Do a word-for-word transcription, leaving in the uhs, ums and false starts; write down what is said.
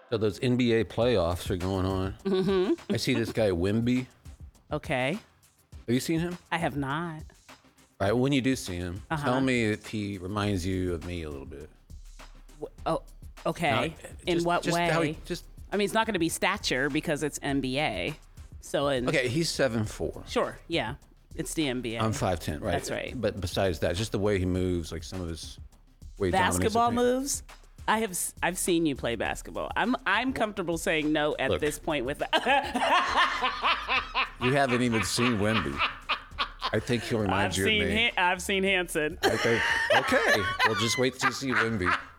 So those N B A playoffs are going on. Mm-hmm. I see this guy Wemby. Okay. Have you seen him? I have not. All right. When you do see him, Uh-huh. tell me if he reminds you of me a little bit. Oh, okay. Now, in just- what just way? how he- just I mean, it's not going to be stature because it's N B A. So in okay. He's seven four. Sure. Yeah. It's the N B A. I'm five ten. Right. That's right. But besides that, just the way he moves, like some of his way Basketball dominates moves. I have s- I've seen you play basketball. I'm I'm comfortable saying no at Look. this point with that. You haven't even seen Wemby. I think he'll remind I've you seen of me. Han- I've seen Hanson. I think, okay, we'll just wait to see Wemby.